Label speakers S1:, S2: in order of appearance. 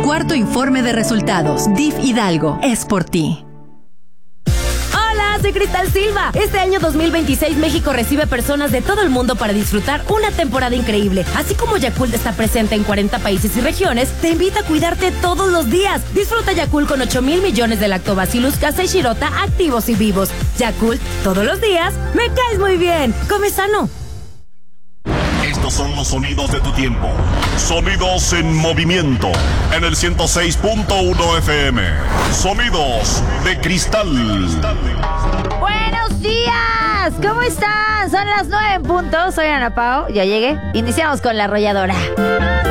S1: Cuarto informe de resultados. DIF Hidalgo. Es por ti.
S2: Soy Cristal Silva. Este año 2026 México recibe personas de todo el mundo para disfrutar una temporada increíble. Así como Yakult está presente en 40 países y regiones, te invita a cuidarte todos los días. Disfruta Yakult con 8,000 millones de lactobacillus casei shirota activos y vivos. Yakult, todos los días, me caes muy bien. Come sano.
S3: Estos son los sonidos de tu tiempo. Sonidos en movimiento. En el 106.1 FM. Sonidos de cristal.
S4: ¡Buenos días! ¿Cómo están? Son las 9 en punto. Soy Ana Pao. Ya llegué. Iniciamos con la arrolladora.